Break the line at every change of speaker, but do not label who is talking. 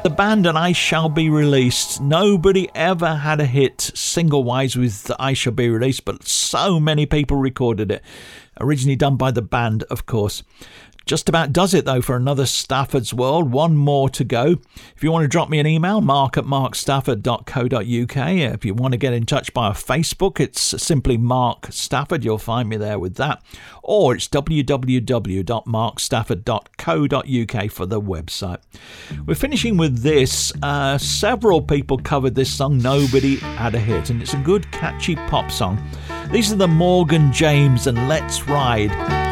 The band and I Shall Be Released. Nobody ever had a hit single-wise with I Shall Be Released, but so many people recorded it. Originally done by the band, of course. Just about does it, though, for another Stafford's World. One more to go. If you want to drop me an email, mark@markstafford.co.uk. If you want to get in touch via Facebook, it's simply Mark Stafford. You'll find me there with that. Or it's www.markstafford.co.uk for the website. We're finishing with this. Several people covered this song, Nobody Had a Hit, and it's a good, catchy pop song. These are the Morgan James and Let's Ride.